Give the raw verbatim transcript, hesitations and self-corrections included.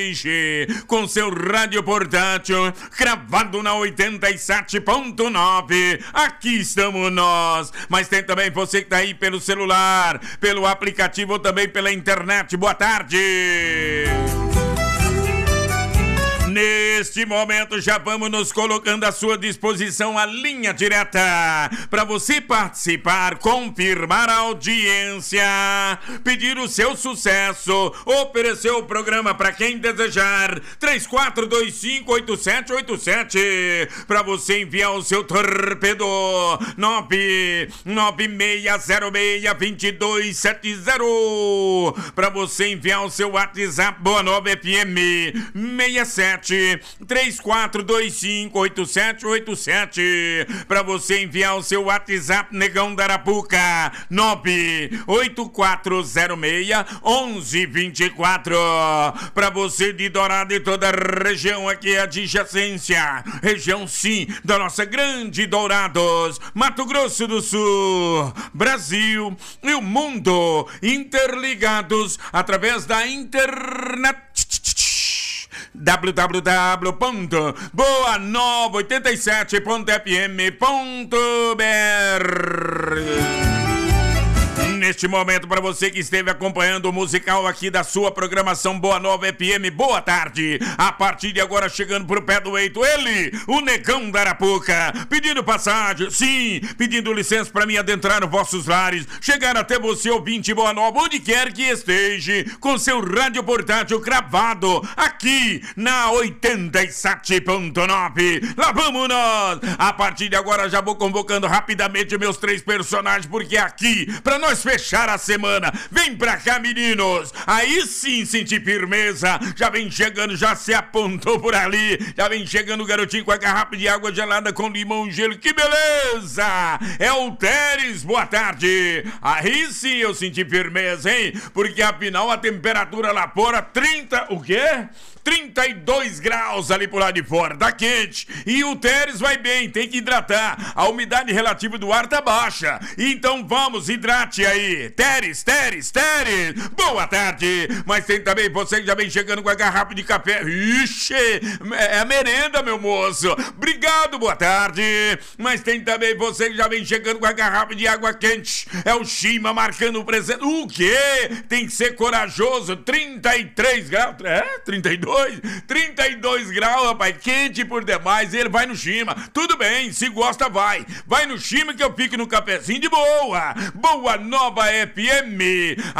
esteja com seu rádio portátil cravado na oitenta e sete ponto nove. Aqui estamos nós. Mas tem também você que tá aí pelo celular, pelo aplicativo ou também pela internet. Boa tarde. Neste momento já vamos nos colocando à sua disposição a linha direta para você participar, confirmar a audiência, pedir o seu sucesso, oferecer o programa para quem desejar. Três quatro dois cinco oito sete oito sete para você enviar o seu torpedo. nove nove seis zero seis dois dois sete zero para você enviar o seu WhatsApp. Boa Nova F M seis sete três quatro dois cinco oito sete oito sete para você enviar o seu WhatsApp, Negão da Arapuca. Nove oito quatro zero seis um um dois quatro para você de Dourado e toda a região aqui adjacência, região sim da nossa grande Dourados, Mato Grosso do Sul, Brasil e o mundo interligados através da internet. w w w ponto boa nova oitenta e sete ponto f m ponto b r. Neste momento, para você que esteve acompanhando o musical aqui da sua programação Boa Nova F M, boa tarde. A partir de agora, chegando pro pé do eito, ele, o Negão da Arapuca, pedindo passagem, sim, pedindo licença para mim adentrar nos vossos lares, chegar até você, ouvinte Boa Nova, onde quer que esteja, com seu rádio portátil cravado aqui na oitenta e sete ponto nove. Lá vamos nós. A partir de agora, já vou convocando rapidamente meus três personagens, porque aqui, para nós fechar a semana, vem pra cá, meninos. Aí sim senti firmeza. Já vem chegando, já se apontou por ali. Já vem chegando o garotinho com a garrafa de água gelada com limão e gelo. Que beleza! É o Teres, boa tarde. Aí sim eu senti firmeza, hein? Porque afinal a temperatura lá fora, trinta, o quê? trinta e dois graus ali por lá de fora, tá quente. E o Teres vai bem, tem que hidratar. A umidade relativa do ar tá baixa. Então vamos, hidrate aí. Teres, Teres, Teres, boa tarde. Mas tem também você que já vem chegando com a garrafa de café. Ixi, é a merenda, meu moço. Obrigado, boa tarde. Mas tem também você que já vem chegando com a garrafa de água quente. É o Shima marcando o presente. O quê? Tem que ser corajoso. trinta e três graus. É, trinta e dois. trinta e dois graus, rapaz, quente por demais. Ele vai no Shima, tudo bem, se gosta vai, vai no Shima que eu fico no cafezinho de boa. Boa Nova F M.